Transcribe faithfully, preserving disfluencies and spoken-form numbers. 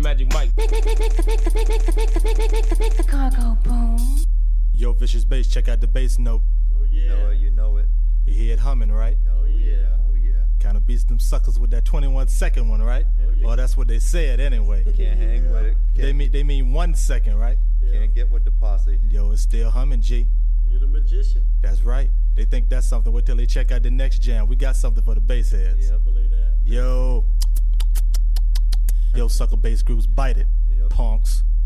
Magic Mike. The cargo boom. Yo, Vicious Bass, check out the bass note. Oh yeah. You know it, you know it. You hear it humming, right? Oh yeah, oh yeah. Kinda beats them suckers with that twenty-one second one, right? Oh, yeah. Well, that's what they said anyway. Can't hang with it. Can't they mean they mean one second, right? Yeah. Can't get with the posse. Yo, it's still humming, G. You're the magician. That's right. They think that's something. Wait till they check out the next jam. We got something for the bass heads. Yeah, I believe that. Yo. Yo, sucker bass groups, bite it. Yep. Punks.